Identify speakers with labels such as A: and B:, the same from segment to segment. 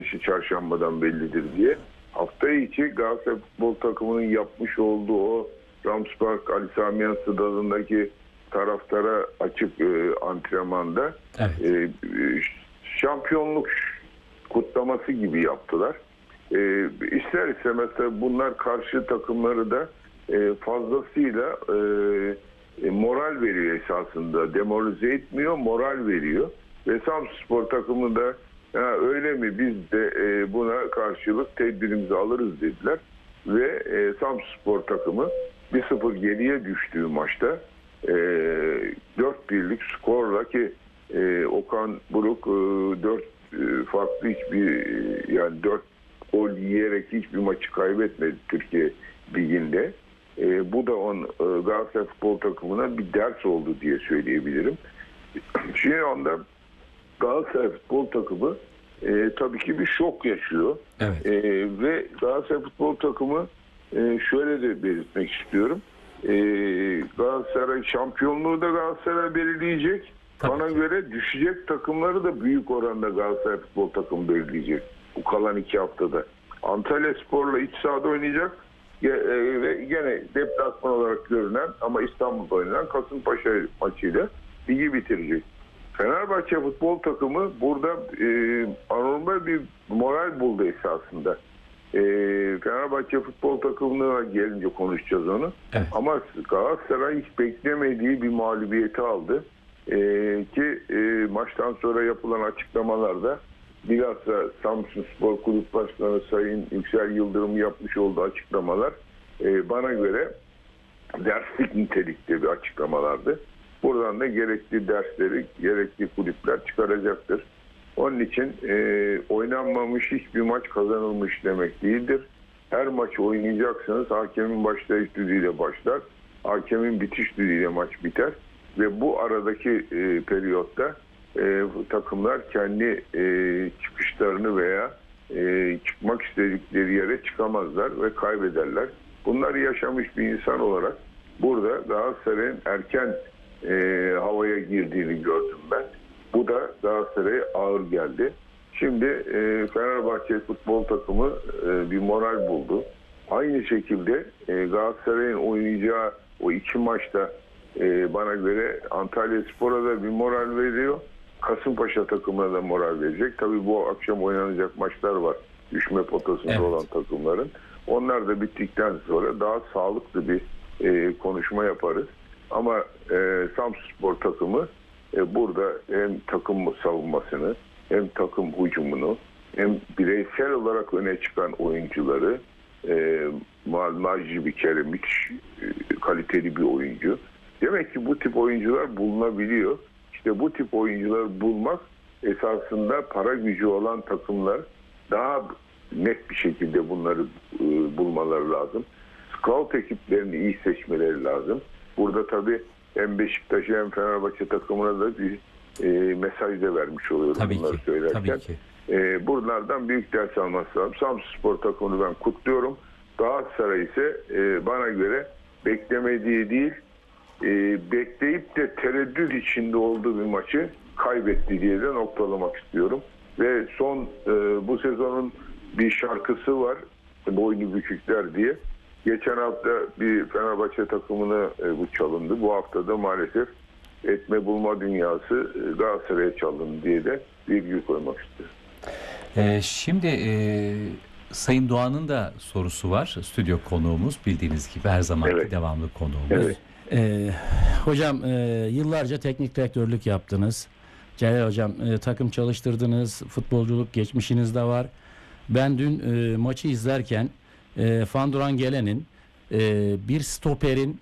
A: işi çarşambadan bellidir diye. Hafta içi Galatasaray futbol takımının yapmış olduğu o Rams Park Ali Sami Yen stadındaki taraftara açık antrenmanda şampiyonluk kutlaması gibi yaptılar. İster istemez bunlar karşı takımları da fazlasıyla moral veriyor esasında. Demoralize etmiyor, moral veriyor. Ve Samsunspor takımı da öyle mi biz de buna karşılık tedbirimizi alırız dediler. Ve Samsunspor takımı 1-0 geriye düştüğü maçta 4-1'lik skorla ki Okan Buruk 4 farklı yani 4 gol yiyerek hiçbir maçı kaybetmedi Türkiye Ligi'nde. Bu da Galatasaray futbol takımına bir ders oldu diye söyleyebilirim. Şimdi anda Galatasaray futbol takımı tabii ki bir şok yaşıyor.
B: Evet.
A: Ve Galatasaray futbol takımı şöyle de belirtmek istiyorum. Galatasaray şampiyonluğu da Galatasaray belirleyecek.
B: Tabii
A: Bana
B: ki.
A: göre düşecek takımları da büyük oranda Galatasaray futbol takımı belirleyecek. Bu kalan 2 haftada. Antalyaspor'la iç sahada oynayacak ve gene deplasman olarak görünen ama İstanbul'da oynanan Kasımpaşa maçıyla ligi bitirecek. Fenerbahçe futbol takımı burada anormal bir moral buldu esasında. Fenerbahçe futbol takımına gelince konuşacağız onu.
B: Evet.
A: Ama Galatasaray hiç beklemediği bir mağlubiyeti aldı. Ki maçtan sonra yapılan açıklamalarda bilhassa Samsunspor Kulüp Başkanı Sayın Yüksel Yıldırım yapmış olduğu açıklamalar bana göre derslik nitelikte bir açıklamalardı. Buradan da gerekli dersleri gerekli kulüpler çıkaracaktır. Onun için oynanmamış hiçbir maç kazanılmış demek değildir. Her maçı oynayacaksınız. Hakemin başlayış düdüğüyle başlar. Hakemin bitiş düdüğüyle maç biter. Ve bu aradaki periyotta takımlar kendi çıkışlarını veya çıkmak istedikleri yere çıkamazlar ve kaybederler. Bunları yaşamış bir insan olarak burada Galatasaray'ın erken havaya girdiğini gördüm ben. Bu da Galatasaray'a ağır geldi. Şimdi Fenerbahçe futbol takımı bir moral buldu. Aynı şekilde Galatasaray'ın oynayacağı o 2 maçta bana göre Antalyaspor'a da bir moral veriyor. Kasımpaşa takımına da moral verecek. Tabii bu akşam oynanacak maçlar var. Düşme potasında olan takımların. Onlar da bittikten sonra daha sağlıklı bir konuşma yaparız. Ama Samsunspor takımı burada hem takım savunmasını hem takım hücumunu hem bireysel olarak öne çıkan oyuncuları Naci bir kere müthiş kaliteli bir oyuncu. Demek ki bu tip oyuncular bulunabiliyor. İşte bu tip oyuncuları bulmak esasında para gücü olan takımlar daha net bir şekilde bunları bulmaları lazım. Scout ekiplerini iyi seçmeleri lazım. Burada tabii hem Beşiktaş'a hem Fenerbahçe takımına da bir mesaj da vermiş oluyorum
B: Tabii
A: bunları
B: ki,
A: söylerken.
B: tabii ki.
A: Buralardan büyük ders alması lazım. Samsunspor takımını ben kutluyorum. Galatasaray ise bana göre beklemediği değil, bekleyip de tereddüt içinde olduğu bir maçı kaybetti diye de noktalamak istiyorum. Ve son bu sezonun bir şarkısı var, Boynu Bükükler diye. Geçen hafta bir Fenerbahçe takımına bu çalındı. Bu hafta da maalesef etme bulma dünyası Galatasaray'a çalındı diye de virgül koymak istiyorum.
B: Şimdi Sayın Doğan'ın da sorusu var. Stüdyo konuğumuz, bildiğiniz gibi her zamanki devamlı konuğumuz.
A: Evet.
C: Hocam yıllarca teknik direktörlük yaptınız. Celal hocam takım çalıştırdınız. Futbolculuk geçmişiniz de var. Ben dün maçı izlerken Fanduran Gelen'in bir stoperin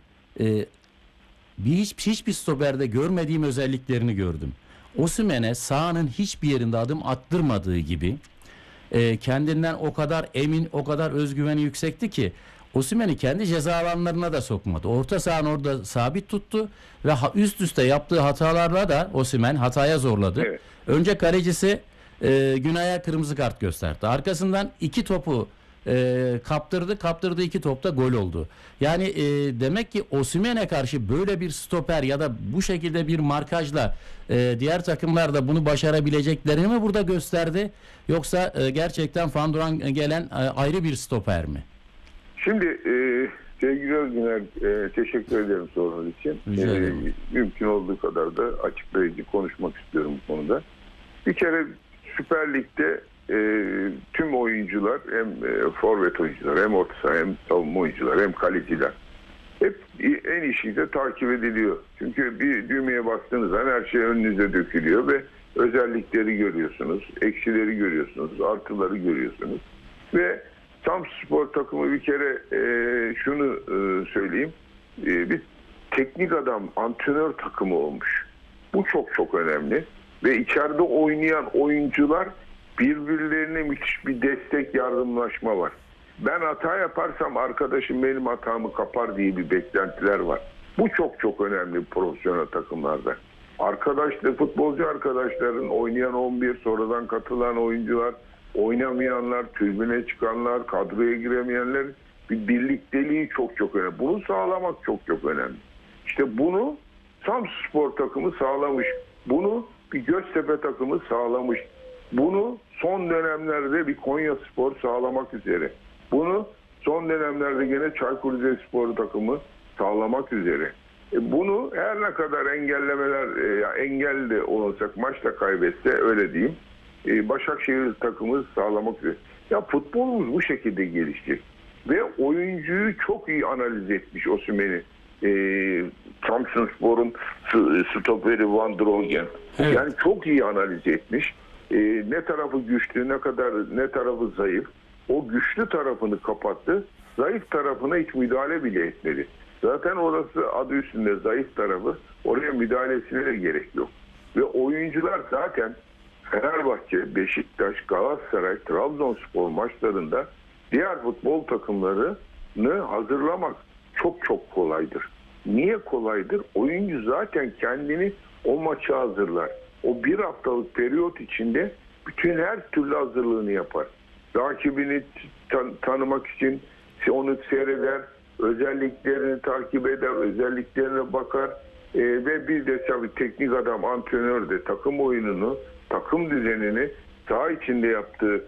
C: hiçbir stoperde görmediğim özelliklerini gördüm. Osimhen'e sahanın hiçbir yerinde adım attırmadığı gibi kendinden o kadar emin, o kadar özgüveni yüksekti ki Osimhen'i kendi ceza alanlarına da sokmadı. Orta sahanı orada sabit tuttu ve üst üste yaptığı hatalarla da Osimhen hataya zorladı. Önce kalecisi Günay'a kırmızı kart gösterdi. Arkasından 2 topu Kaptırdı 2 topta gol oldu. Yani demek ki Osimhen'e karşı böyle bir stoper ya da bu şekilde bir markajla diğer takımlar da bunu başarabileceklerini mi burada gösterdi? Yoksa gerçekten Van Duran gelen ayrı bir stoper mi?
A: Şimdi sevgili Özgüner, teşekkür ederim sorunuz için.
C: Rica ederim.
A: Mümkün olduğu kadar da açıklayıcı konuşmak istiyorum bu konuda. Bir kere Süper Lig'de tüm oyuncular, hem forvet oyuncular, hem orta saha, hem savunma oyuncular, hem kaleciler hep en iyi şekilde takip ediliyor. Çünkü bir düğmeye bastığınız zaman her şey önünüze dökülüyor ve özellikleri görüyorsunuz, eksileri görüyorsunuz, artıları görüyorsunuz. Ve Samsunspor takımı bir kere şunu söyleyeyim, bir teknik adam, antrenör takımı olmuş. Bu çok çok önemli. Ve içeride oynayan oyuncular birbirlerine müthiş bir destek, yardımlaşma var. Ben hata yaparsam arkadaşım benim hatamı kapar diye bir beklentiler var. Bu çok çok önemli profesyonel takımlarda. Futbolcu arkadaşların, oynayan 11, sonradan katılan oyuncular, oynamayanlar, tribüne çıkanlar, kadroya giremeyenler, bir birlikteliği çok çok önemli. Bunu sağlamak çok çok önemli. İşte bunu Samsunspor takımı sağlamış. Bunu bir Göztepe takımı sağlamış. Bunu son dönemlerde bir Konyaspor sağlamak üzere. Bunu son dönemlerde gene Çaykur Rizespor takımı sağlamak üzere. Bunu her ne kadar engel de olursak, maçta kaybetse, öyle diyeyim, Başakşehir takımı sağlamak üzere. Ya futbolumuz bu şekilde gelişecek. Ve oyuncuyu çok iyi analiz etmiş Osimhen'i. Samsunspor'un stoperi Van Drogen. Evet. Yani çok iyi analiz etmiş. Ne tarafı güçlü, ne tarafı zayıf. O güçlü tarafını kapattı. Zayıf tarafına hiç müdahale bile etmedi. Zaten orası adı üstünde, zayıf tarafı. Oraya müdahalesine de gerek yok. Ve oyuncular zaten Fenerbahçe, Beşiktaş, Galatasaray, Trabzonspor maçlarında diğer futbol takımlarını hazırlamak çok çok kolaydır. Niye kolaydır? Oyuncu zaten kendini o maça hazırlar. O bir haftalık periyot içinde bütün her türlü hazırlığını yapar. Rakibini tanımak için onu seyreder, özelliklerini takip eder, özelliklerine bakar ve bir de tabii teknik adam, antrenör de takım oyununu, takım düzenini saha içinde yaptığı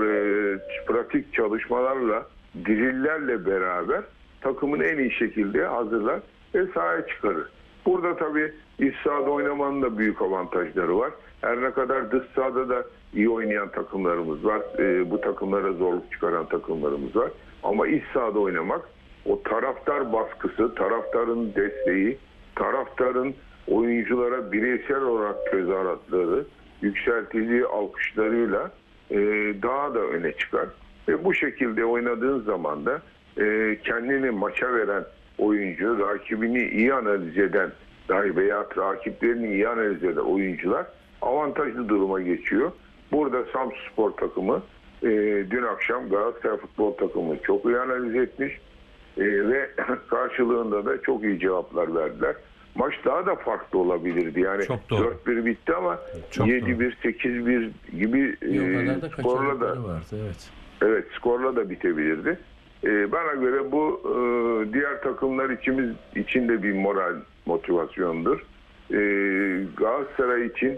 A: pratik çalışmalarla, dirillerle beraber takımını en iyi şekilde hazırlar ve sahaya çıkarır. Burada tabii iç sahada oynamanın da büyük avantajları var. Her ne kadar dış sahada da iyi oynayan takımlarımız var. Bu takımlara zorluk çıkaran takımlarımız var. Ama iç sahada oynamak, o taraftar baskısı, taraftarın desteği, taraftarın oyunculara bireysel olarak tezahüratları, yükseltici alkışlarıyla daha da öne çıkar. Ve bu şekilde oynadığın zaman da kendini maça veren oyuncu, rakibini iyi analiz eden veya rakiplerini iyi analiz eden oyuncular avantajlı duruma geçiyor. Burada Samsunspor takımı dün akşam Galatasaray futbol takımını çok iyi analiz etmiş ve karşılığında da çok iyi cevaplar verdiler. Maç daha da farklı olabilirdi. Yani 4-1 bitti ama 7-1, 8-1 gibi skorla da
C: vardı, evet.
A: Evet, skorla da bitebilirdi. Bana göre bu diğer takımlar için de bir moral motivasyondur. Galatasaray için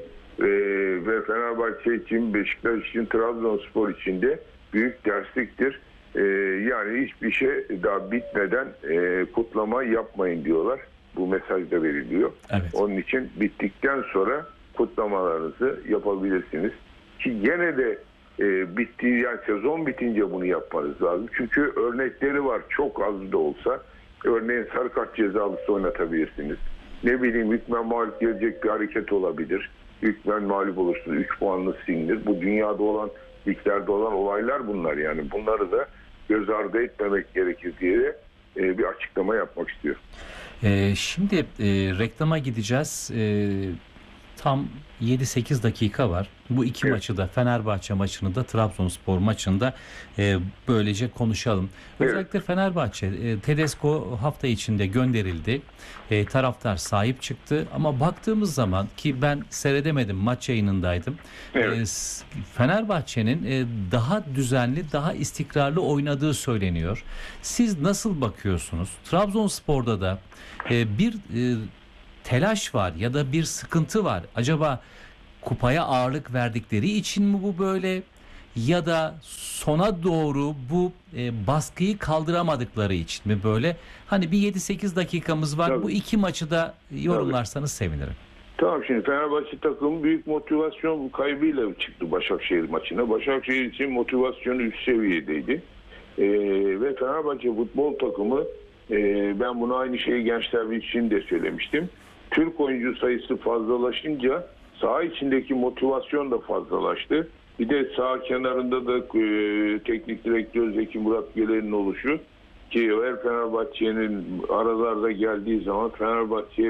A: ve Fenerbahçe için, Beşiktaş için, Trabzonspor için de büyük dersliktir. Yani hiçbir şey daha bitmeden kutlama yapmayın diyorlar. Bu mesaj da veriliyor.
B: Evet.
A: Onun için bittikten sonra kutlamalarınızı yapabilirsiniz. Ki gene de bittiği, yani sezon bitince bunu yapmanız lazım. Çünkü örnekleri var, çok az da olsa. Örneğin sarı kart cezalısı oynatabilirsiniz. Ne bileyim, hükmen mağlup gelecek bir hareket olabilir. Hükmen mağlup olursunuz, 3 puanlı silinir. Bu dünyada olan, liglerde olan olaylar bunlar yani. Bunları da göz ardı etmemek gerekir diye bir açıklama yapmak istiyorum.
B: Şimdi reklama gideceğiz. tam 7-8 dakika var. Bu iki maçı da, Fenerbahçe maçını da Trabzonspor maçında böylece konuşalım. Özellikle Fenerbahçe, Tedesco hafta içinde gönderildi. Taraftar sahip çıktı ama baktığımız zaman, ki ben seyredemedim, maç yayınındaydım. Fenerbahçe'nin daha düzenli, daha istikrarlı oynadığı söyleniyor. Siz nasıl bakıyorsunuz? Trabzonspor'da da bir telaş var ya da bir sıkıntı var. Acaba kupaya ağırlık verdikleri için mi bu böyle, ya da sona doğru bu baskıyı kaldıramadıkları için mi böyle? Hani bir 7-8 dakikamız var. Tabii. Bu iki maçı da yorumlarsanız sevinirim.
A: Tamam, şimdi Fenerbahçe takımı büyük motivasyon kaybıyla çıktı Başakşehir maçına. Başakşehir için motivasyonu üst seviyedeydi. Ve Fenerbahçe futbol takımı, ben bunu aynı şeyi gençler için de söylemiştim. Türk oyuncu sayısı fazlalaşınca saha içindeki motivasyon da fazlalaştı. Bir de sağ kenarında da teknik direktör Zeki Murat Gelen'in oluşu, ki her Fenerbahçe'nin aralarda geldiği zaman Fenerbahçe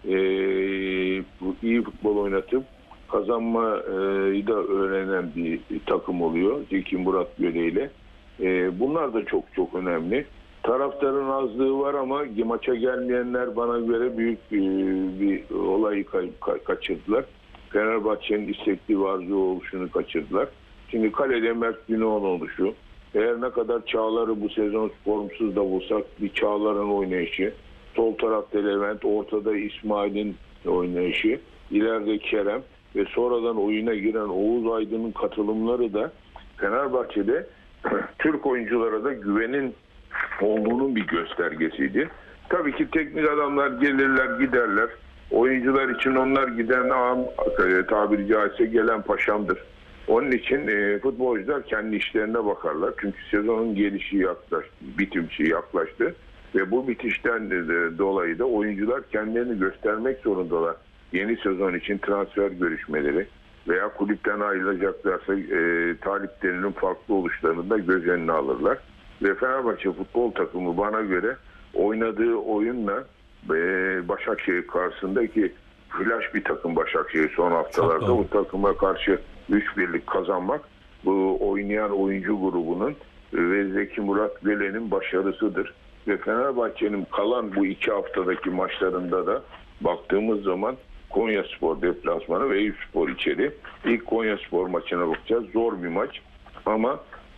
A: iyi futbol oynatıp kazanmayı da öğrenen bir takım oluyor Zeki Murat Göle ile. Bunlar da çok çok önemli. Taraftarın azlığı var ama maça gelmeyenler bana göre büyük bir olayı kaçırdılar. Fenerbahçe'nin istekli ve arzu oluşunu kaçırdılar. Şimdi kalede Mert Günok'un oluşu. Eğer ne kadar Çağlar'ı bu sezon formsuz da bulsak, bir Çağlar'ın oynayışı, sol tarafta Levent, ortada İsmail'in oynayışı, ileride Kerem ve sonradan oyuna giren Oğuz Aydın'ın katılımları da Fenerbahçe'de Türk oyunculara da güvenin olduğunun bir göstergesiydi. Tabii ki teknik adamlar gelirler giderler. Oyuncular için onlar giden ağam, tabiri caizse gelen paşamdır. Onun için futbolcular kendi işlerine bakarlar. Çünkü sezonun gelişi yaklaştı, bitimçi yaklaştı. Ve bu bitişten dolayı da oyuncular kendilerini göstermek zorundalar. Yeni sezon için transfer görüşmeleri veya kulüpten ayrılacaklarsa taliplerinin farklı oluşlarını da göz önüne alırlar. Ve Fenerbahçe futbol takımı bana göre oynadığı oyunla Başakşehir karşısındaki flash bir takım Başakşehir son haftalarda, bu takıma karşı 3-1'lik kazanmak bu oynayan oyuncu grubunun ve Zeki Murat Gelen'in başarısıdır. Ve Fenerbahçe'nin kalan bu 2 haftadaki maçlarında da baktığımız zaman Konyaspor deplasmanı ve Eyüpspor içeri. İlk Konyaspor maçına bakacağız. Zor bir maç ama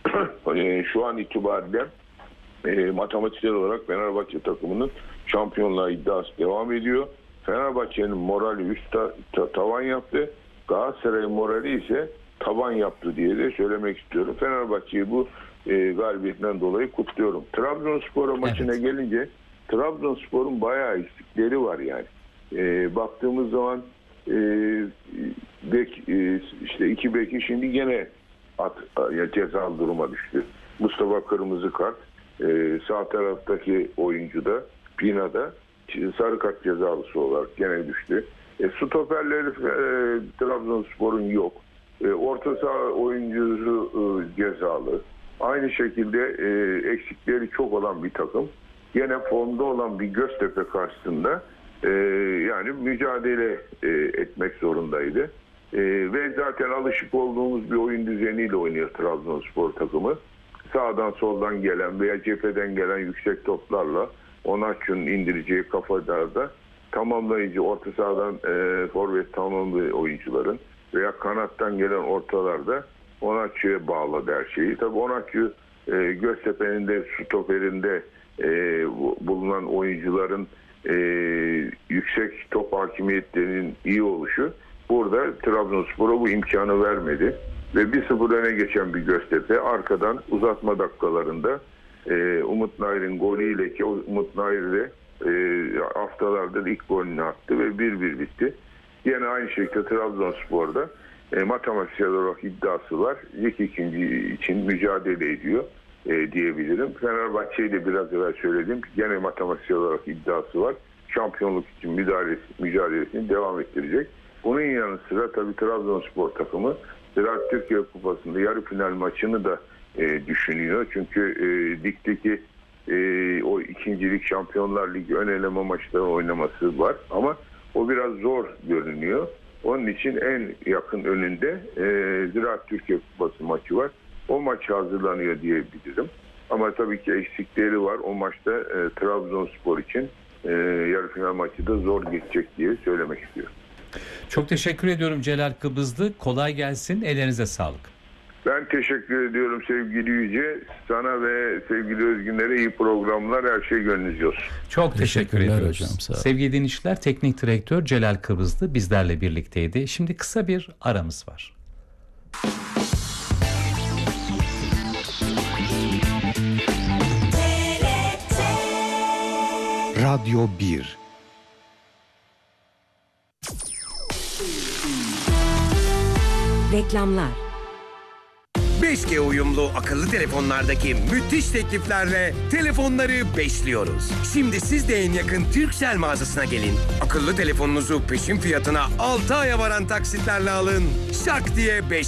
A: şu an itibariyle matematiksel olarak Fenerbahçe takımının şampiyonluğa iddiası devam ediyor. Fenerbahçe'nin morali üst tavan yaptı. Galatasaray'ın morali ise taban yaptı diye de söylemek istiyorum. Fenerbahçe'yi bu galibiyetinden dolayı kutluyorum. Trabzonspor maçına gelince, Trabzonspor'un bayağı eksikleri var yani. Baktığımız zaman işte iki beki şimdi gene cezalı duruma düştü. Mustafa kırmızı kart, sağ taraftaki oyuncu da Pina'da sarı kart cezalısı olarak gene düştü. Stoperleri Trabzonspor'un yok. Orta saha oyuncusu cezalı. Aynı şekilde eksikleri çok olan bir takım. Gene formda olan bir Göztepe karşısında yani mücadele etmek zorundaydı. Ve zaten alışık olduğumuz bir oyun düzeniyle oynuyor Trabzonspor takımı. Sağdan soldan gelen veya cepheden gelen yüksek toplarla Onaçu'nun indireceği kafalarda tamamlayıcı, orta sahadan forvet tamamlı oyuncuların veya kanattan gelen ortalarda Onaçu'ya bağladı her şeyi. Tabii Onaçu Göztepe'nin de stoperinde bulunan oyuncuların yüksek top hakimiyetlerinin iyi oluşu burada Trabzonspor'a bu imkanı vermedi. Ve 1-0 öne geçen bir Göztepe arkadan uzatma dakikalarında Umut Nayır'ın golüyle, ki Umut Nayır de haftalardır ilk golünü attı ve 1-1 bitti. Yine aynı şekilde Trabzonspor'da matematiksel olarak iddiası var. Lig ikinci için mücadele ediyor diyebilirim. Fenerbahçe'yi de biraz evvel söyledim. Yine matematiksel olarak iddiası var. Şampiyonluk için mücadelesini devam ettirecek. Bunun yanı sıra tabii Trabzonspor takımı Ziraat Türkiye Kupası'nda yarı final maçını da düşünüyor. Çünkü ligdeki o ikincilik Şampiyonlar Ligi ön eleme maçları oynaması var. Ama o biraz zor görünüyor. Onun için en yakın önünde Ziraat Türkiye Kupası maçı var. O maç hazırlanıyor diyebilirim. Ama tabii ki eksikleri var. O maçta Trabzonspor için yarı final maçı da zor geçecek diye söylemek istiyorum.
B: Çok teşekkür ediyorum Celal Kıbızlı. Kolay gelsin. Ellerinize sağlık.
A: Ben teşekkür ediyorum sevgili Yüce. Sana ve sevgili Özgünler'e iyi programlar. Her şey gönlünüzce olsun.
B: Çok teşekkür
C: Teşekkürler
B: ediyoruz.
C: hocam, sağ olun.
B: Sevgili dinleyiciler, teknik direktör Celal Kıbızlı bizlerle birlikteydi. Şimdi kısa bir aramız var.
D: Radyo 1.
E: Reklamlar.
F: 5G uyumlu akıllı telefonlardaki müthiş tekliflerle telefonları beşliyoruz. Şimdi siz de en yakın Turkcell mağazasına gelin. Akıllı telefonunuzu peşin fiyatına 6 aya varan taksitlerle alın. Şak diye 5